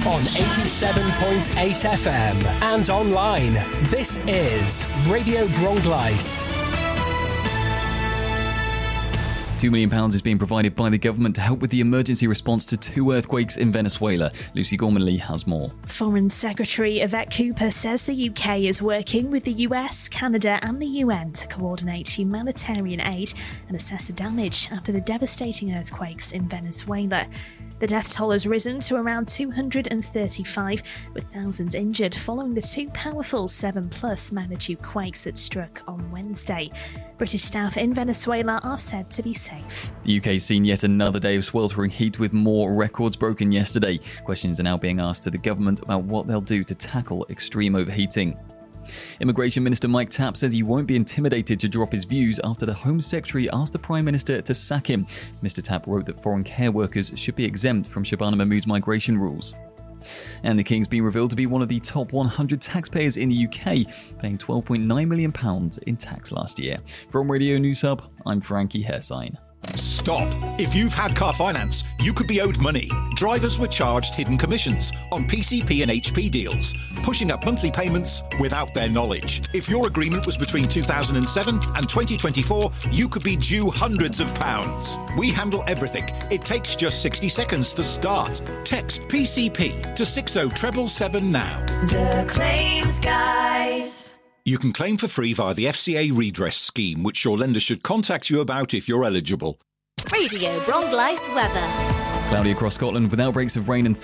on 87.8 FM and online. This is Radio Bronglice. £2 million is being provided by the government to help with the emergency response to 2 earthquakes in Venezuela. Lucy Gormanley has more. Foreign Secretary Yvette Cooper says the UK is working with the US, Canada and the UN to coordinate humanitarian aid and assess the damage after the devastating earthquakes in Venezuela. The death toll has risen to around 235, with thousands injured following the 2 powerful 7+ magnitude quakes that struck on Wednesday. British staff in Venezuela are said to be safe. The UK's seen yet another day of sweltering heat with more records broken yesterday. Questions are now being asked to the government about what they'll do to tackle extreme overheating. Immigration Minister Mike Tapp says he won't be intimidated to drop his views after the Home Secretary asked the Prime Minister to sack him. Mr Tapp wrote that foreign care workers should be exempt from Shabana Mahmood's migration rules. And the King's been revealed to be one of the top 100 taxpayers in the UK, paying £12.9 million in tax last year. From Radio News Hub, I'm Frankie Hersign. Stop! If you've had car finance, you could be owed money. Drivers were charged hidden commissions on PCP and HP deals, pushing up monthly payments without their knowledge. If your agreement was between 2007 and 2024, you could be due hundreds of pounds. We handle everything. It takes just 60 seconds to start. Text PCP to 60777 now. The Claims Guys. You can claim for free via the FCA redress scheme, which your lender should contact you about if you're eligible. Radio Bronglice weather. Cloudy across Scotland with outbreaks of rain and